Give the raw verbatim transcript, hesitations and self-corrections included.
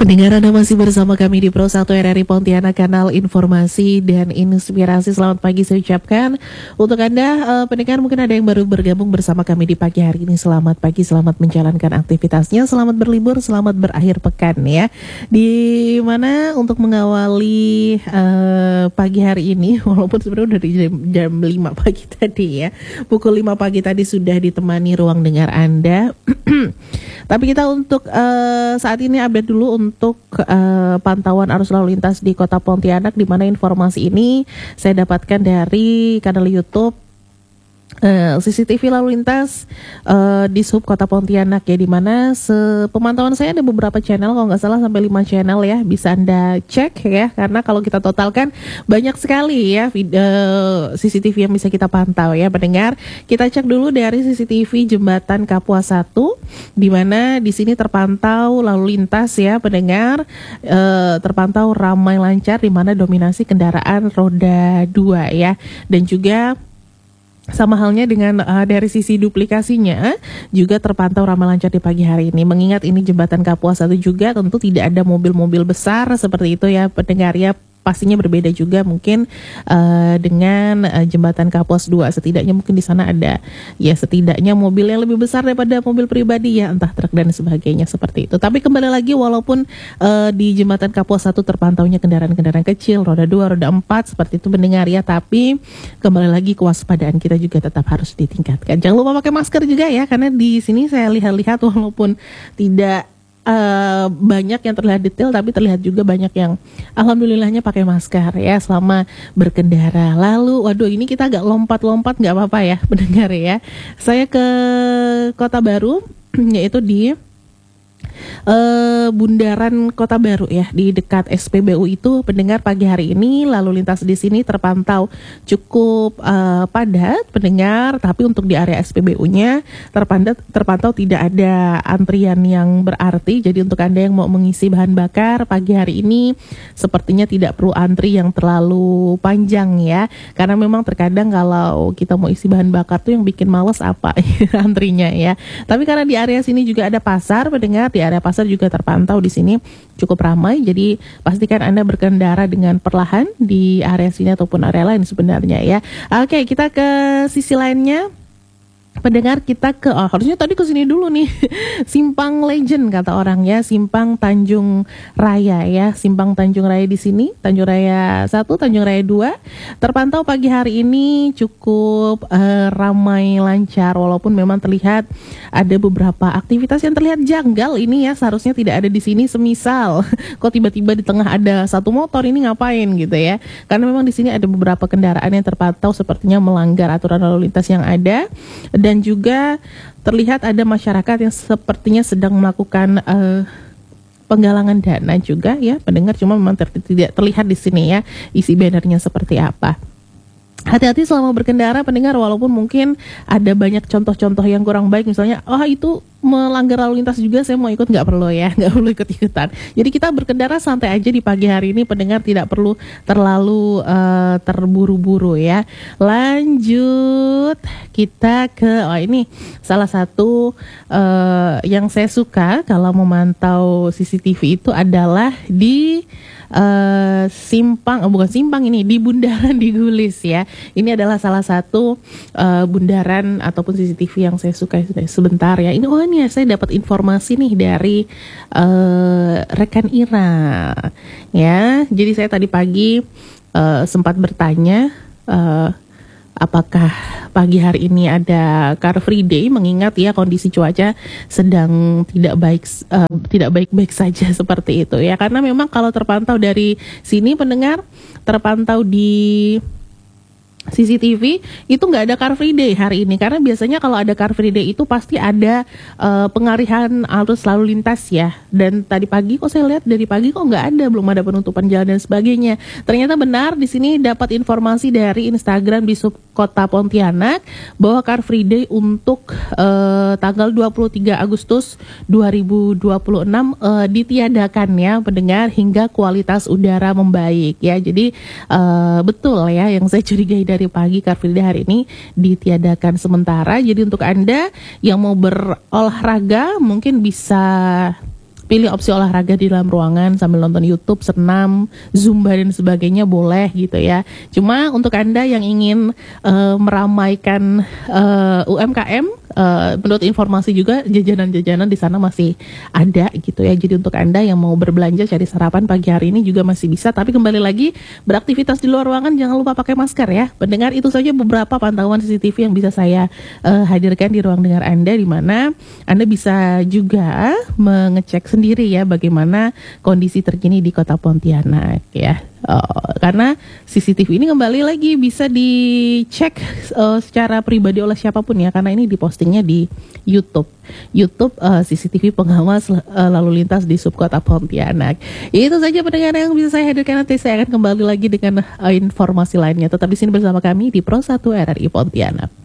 Pendengar, Anda masih bersama kami di Pro satu R R I Pontianak, kanal informasi dan inspirasi. Selamat pagi saya ucapkan untuk Anda uh, pendengar, mungkin ada yang baru bergabung bersama kami di pagi hari ini. Selamat pagi, selamat menjalankan aktivitasnya, selamat berlibur, selamat berakhir pekan ya. Di mana untuk mengawali uh, pagi hari ini, walaupun sebenarnya udah di jam, jam lima pagi tadi ya, pukul lima pagi tadi sudah ditemani ruang dengar Anda. Tapi kita untuk uh, saat ini update dulu untuk uh, pantauan arus lalu lintas di Kota Pontianak, di mana informasi ini saya dapatkan dari kanal YouTube Uh, C C T V lalu lintas uh, di Sub Kota Pontianak ya, di mana sepemantauan saya ada beberapa channel, kalau nggak salah sampai lima channel ya, bisa Anda cek ya, karena kalau kita totalkan banyak sekali ya video, uh, C C T V yang bisa kita pantau ya pendengar. Kita cek dulu dari C C T V Jembatan Kapuas satu, di mana di sini terpantau lalu lintas ya pendengar, uh, terpantau ramai lancar, di mana dominasi kendaraan roda dua ya, dan juga sama halnya dengan uh, dari sisi duplikasinya juga terpantau ramai lancar di pagi hari ini. Mengingat ini jembatan Kapuas satu juga, tentu tidak ada mobil-mobil besar seperti itu ya pendengar ya. Pastinya berbeda juga mungkin uh, dengan uh, jembatan Kapuas dua. Setidaknya mungkin di sana ada ya setidaknya mobil yang lebih besar daripada mobil pribadi ya, entah truk dan sebagainya seperti itu. Tapi kembali lagi, walaupun uh, di jembatan Kapuas satu terpantaunya kendaraan-kendaraan kecil, roda dua, roda empat seperti itu mendengar ya, tapi kembali lagi kewaspadaan kita juga tetap harus ditingkatkan. Jangan lupa pakai masker juga ya, karena di sini saya lihat-lihat walaupun tidak Uh, banyak yang terlihat detail, tapi terlihat juga banyak yang alhamdulillahnya pakai masker ya selama berkendara. Lalu waduh, ini kita agak lompat-lompat, nggak apa-apa ya pendengar ya. Saya ke Kota Baru, yaitu di Uh, Bundaran Kota Baru ya, di dekat S P B U itu pendengar. Pagi hari ini lalu lintas di sini terpantau cukup uh, padat pendengar, tapi untuk di area S P B U-nya terpantau terpantau tidak ada antrian yang berarti. Jadi untuk Anda yang mau mengisi bahan bakar pagi hari ini sepertinya tidak perlu antri yang terlalu panjang ya, karena memang terkadang kalau kita mau isi bahan bakar tuh yang bikin males apa antrinya ya. Tapi karena di area sini juga ada pasar pendengar, di area pasar juga terpantau di sini cukup ramai. Jadi pastikan Anda berkendara dengan perlahan di area sini ataupun area lain sebenarnya ya. Oke, kita ke sisi lainnya. Pendengar, kita ke oh, harusnya tadi ke sini dulu nih. Simpang Legend kata orang ya, Simpang Tanjung Raya ya. Simpang Tanjung Raya di sini, Tanjung Raya satu, Tanjung Raya dua terpantau pagi hari ini cukup uh, ramai lancar, walaupun memang terlihat ada beberapa aktivitas yang terlihat janggal ini ya, seharusnya tidak ada di sini. Semisal kok tiba-tiba di tengah ada satu motor, ini ngapain gitu ya. Karena memang di sini ada beberapa kendaraan yang terpantau sepertinya melanggar aturan lalu lintas yang ada. Dan juga terlihat ada masyarakat yang sepertinya sedang melakukan uh, penggalangan dana juga ya pendengar, cuma memang ter- tidak terlihat di sini ya isi bannernya seperti apa. Hati-hati selama berkendara pendengar, walaupun mungkin ada banyak contoh-contoh yang kurang baik, misalnya oh itu melanggar lalu lintas juga, saya mau ikut, nggak perlu ya, nggak perlu ikut-ikutan. Jadi kita berkendara santai aja di pagi hari ini pendengar, tidak perlu terlalu uh, terburu-buru ya. Lanjut kita ke oh ini salah satu uh, yang saya suka kalau memantau C C T V itu adalah di Uh, simpang, oh bukan simpang ini, di Bundaran di Gulis ya. Ini adalah salah satu uh, bundaran ataupun C C T V yang saya suka sebentar ya. Ini oh ini ya, saya dapat informasi nih dari uh, rekan Ira ya. Jadi saya tadi pagi uh, sempat bertanya uh, apakah pagi hari ini ada Car Free Day, mengingat ya kondisi cuaca sedang tidak baik uh, tidak baik-baik saja seperti itu ya. Karena memang kalau terpantau dari sini pendengar, terpantau di C C T V itu nggak ada Car Free Day hari ini, karena biasanya kalau ada Car Free Day itu pasti ada uh, pengalihan arus lalu lintas ya. Dan tadi pagi kok saya lihat dari pagi kok nggak ada, belum ada penutupan jalan dan sebagainya. Ternyata benar, di sini dapat informasi dari Instagram di Sub Kota Pontianak bahwa Car Free Day untuk uh, tanggal dua puluh tiga Agustus dua ribu dua puluh enam uh, ditiadakan ya pendengar, hingga kualitas udara membaik ya. Jadi uh, betul ya yang saya curigai dari pagi, Car Free Day hari ini ditiadakan sementara. Jadi untuk Anda yang mau berolahraga mungkin bisa pilih opsi olahraga di dalam ruangan sambil nonton YouTube, senam, zumba dan sebagainya boleh gitu ya. Cuma untuk Anda yang ingin uh, meramaikan uh, U M K M, uh, menurut informasi juga jajanan-jajanan di sana masih ada gitu ya. Jadi untuk Anda yang mau berbelanja cari sarapan pagi hari ini juga masih bisa. Tapi kembali lagi, beraktivitas di luar ruangan jangan lupa pakai masker ya. Pendengar, itu saja beberapa pantauan C C T V yang bisa saya uh, hadirkan di ruang dengar Anda, di mana Anda bisa juga mengecek sendiri ya bagaimana kondisi terkini di Kota Pontianak ya. Uh, karena C C T V ini kembali lagi bisa dicek uh, secara pribadi oleh siapapun ya, karena ini dipostingnya di YouTube. YouTube uh, C C T V pengawas uh, lalu lintas di Subkota Pontianak. Itu saja pendengar yang bisa saya hadirkan. Nanti saya akan kembali lagi dengan uh, informasi lainnya. Tetap di sini bersama kami di Pro satu R R I Pontianak.